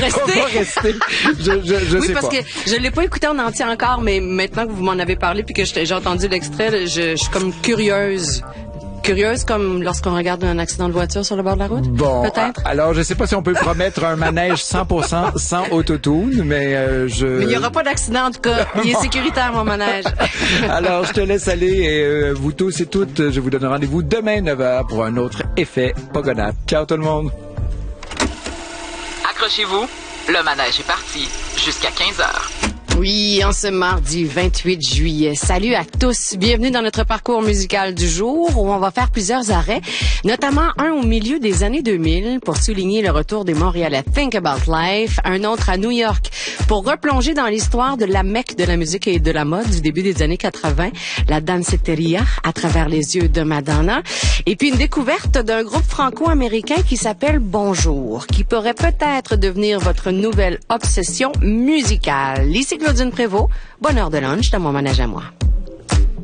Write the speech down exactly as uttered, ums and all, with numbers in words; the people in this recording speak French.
rester. On va rester. Je, je, je oui, sais parce pas. que je l'ai pas écouté en entier encore, mais maintenant que vous m'en avez parlé puis que j'ai entendu l'extrait, je, je suis comme curieuse. Curieuse comme lorsqu'on regarde un accident de voiture sur le bord de la route? Bon, peut-être. Alors, je sais pas si on peut promettre un manège cent pour cent sans autotune, mais euh, je... Mais il n'y aura pas d'accident, en tout cas. Il est sécuritaire, mon manège. Alors, je te laisse aller et euh, vous tous et toutes, je vous donne rendez-vous demain neuf heures pour un autre effet Pogonat. Ciao tout le monde! Accrochez-vous, le manège est parti jusqu'à quinze heures. Oui, en ce mardi vingt-huit juillet. Salut à tous. Bienvenue dans notre parcours musical du jour où on va faire plusieurs arrêts, notamment un au milieu des années deux mille pour souligner le retour des Montréalais Think About Life, un autre à New York pour replonger dans l'histoire de la Mecque de la musique et de la mode du début des années quatre-vingt, la danceteria à travers les yeux de Madonna, et puis une découverte d'un groupe franco-américain qui s'appelle Bonjour, qui pourrait peut-être devenir votre nouvelle obsession musicale. Ici Claudine Prévost, bonne heure de lunch dans mon manège à moi.